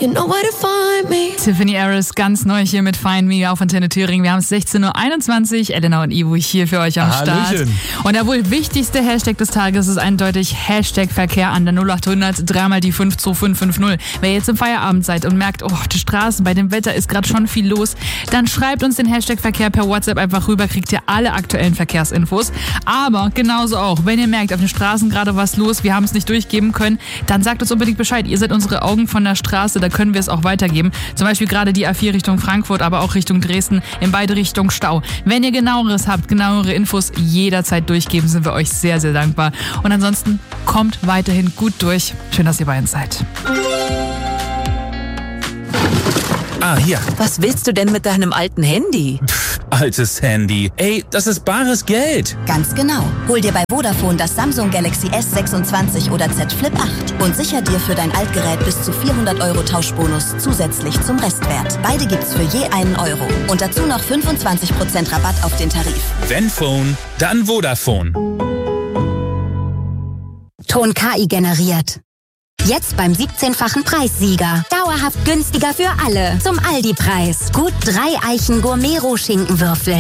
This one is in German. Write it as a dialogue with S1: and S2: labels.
S1: You know where to find me.
S2: Tiffany Harris, ganz neu hier mit Find Me auf Antenne Thüringen. Wir haben es 16.21 Uhr. Elena und Ivo hier für euch am Start. Und der wohl wichtigste Hashtag des Tages ist eindeutig Hashtag Verkehr an der 0800 dreimal die 52550. Wer jetzt im Feierabend seid und merkt, oh, die Straßen, bei dem Wetter ist gerade schon viel los, dann schreibt uns den Hashtag Verkehr per WhatsApp einfach rüber, kriegt ihr alle aktuellen Verkehrsinfos. Aber genauso auch, wenn ihr merkt, auf den Straßen gerade was los, wir haben es nicht durchgeben können, dann sagt uns unbedingt Bescheid. Ihr seid unsere Augen von der Straße, da können wir es auch weitergeben. Zum Beispiel gerade die A4 Richtung Frankfurt, aber auch Richtung Dresden, in beide Richtungen Stau. Wenn ihr genaueres habt, genauere Infos jederzeit durchgeben, sind wir euch sehr, sehr dankbar. Und ansonsten kommt weiterhin gut durch. Schön, dass ihr bei uns seid.
S3: Ah, hier.
S4: Was willst du denn mit deinem alten Handy?
S3: Altes Handy. Ey, das ist bares Geld.
S5: Ganz genau. Hol dir bei Vodafone das Samsung Galaxy S26 oder Z Flip 8 und sicher dir für dein Altgerät bis zu 400 € Tauschbonus zusätzlich zum Restwert. Beide gibt's für je €1. Und dazu noch 25% Rabatt auf den Tarif.
S3: Wenn Phone, dann Vodafone.
S6: Ton KI generiert. Jetzt beim 17-fachen Preissieger. Dauerhaft günstiger für alle. Zum Aldi-Preis. Gut 3 Eichen Gourmet-Rohschinkenwürfel.